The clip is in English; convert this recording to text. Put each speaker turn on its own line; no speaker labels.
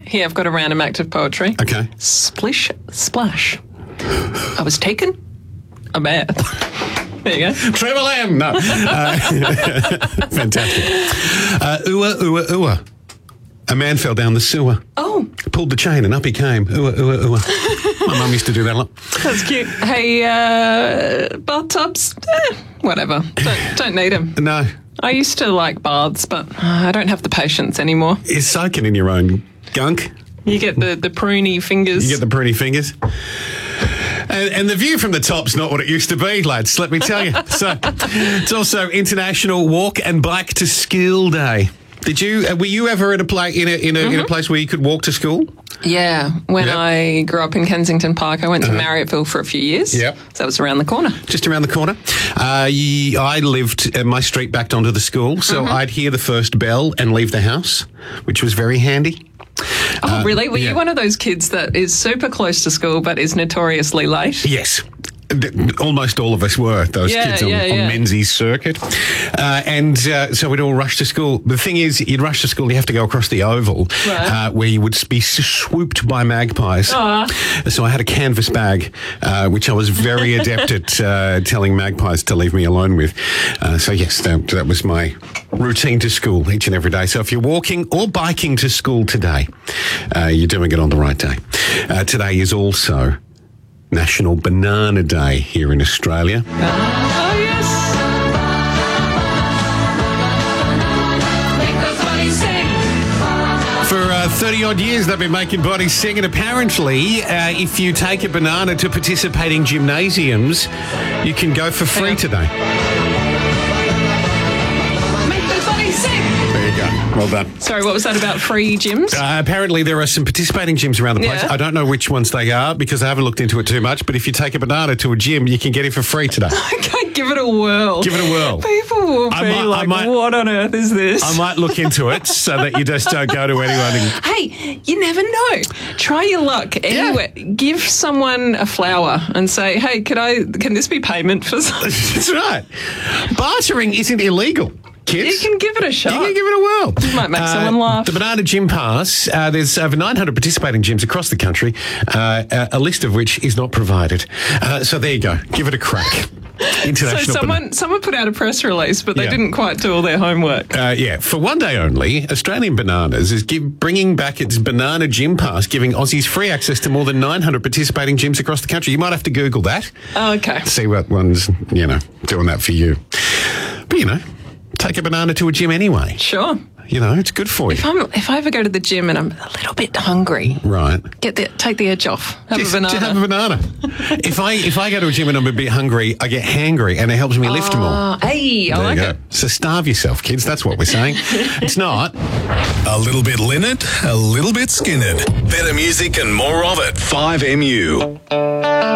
Here, I've got a random act of poetry.
Okay.
Splish, splash. I was taken a bath. There you go.
Trevor Lamb. No. Fantastic. Ooh, ooh, ooh. A man fell down the sewer.
Oh.
Pulled the chain and up he came. Ooh, ooh, ooh. My mum used to do that a lot.
That's cute. Hey, bathtubs? Whatever. Don't need them.
No.
I used to like baths, but I don't have the patience anymore.
You're soaking in your own gunk.
You get the pruny fingers.
You get the pretty fingers. And the view from the top's not what it used to be, lads, let me tell you. So it's also International Walk and Bike to School Day. Were you ever at a in a place where you could walk to school?
Yeah, when I grew up in Kensington Park, I went to Marriotteville for a few years.
Yep.
So that was around the corner.
Just around the corner. I lived, my street backed onto the school, so I'd hear the first bell and leave the house, which was very handy.
Oh, really? Were you one of those kids that is super close to school but is notoriously late?
Yes. Almost all of us were, those kids on Menzies circuit. So we'd all rush to school. The thing is, you'd rush to school, you have to go across the oval, where you would be swooped by magpies. Aww. So I had a canvas bag, which I was very adept at telling magpies to leave me alone with. So yes, that was my routine to school each and every day. So if you're walking or biking to school today, you're doing it on the right day. Today is also National Banana Day here in Australia.
Oh, yes.
For 30-odd years, they've been making bodies sing, and apparently, if you take a banana to participating gymnasiums, you can go for free today.
Make the body sing.
There you go. Well done.
Sorry, what was that about free gyms?
Apparently, there are some participating gyms around the place.
Yeah.
I don't know which ones they are because I haven't looked into it too much, but if you take a banana to a gym, you can get it for free today.
Okay, give it a whirl.
Give it a whirl.
People will be what on earth is this?
I might look into it so that you just don't go to anyone.
Hey, you never know. Try your luck anywhere. Yeah. Give someone a flower and say, hey, can this be payment for something?
That's right. Bartering isn't illegal. Kids.
You can give it a shot.
You can give it a whirl.
You might make someone laugh.
The Banana Gym Pass, there's over 900 participating gyms across the country, a list of which is not provided. So there you go. Give it a crack.
International someone put out a press release, but they didn't quite do all their homework.
For one day only, Australian Bananas is bringing back its Banana Gym Pass, giving Aussies free access to more than 900 participating gyms across the country. You might have to Google that.
Oh, okay.
See what one's, doing that for you. But, take a banana to a gym anyway.
Sure.
It's good for you.
If I ever go to the gym and I'm a little bit hungry,
right?
Take the edge off. Have a banana.
Just have a banana. if I go to a gym and I'm a bit hungry, I get hangry and it helps me lift more.
Hey, I like it.
So starve yourself, kids. That's what we're saying. It's not.
A little bit Linnet, a little bit Skinned. Better music and more of it. 5MU.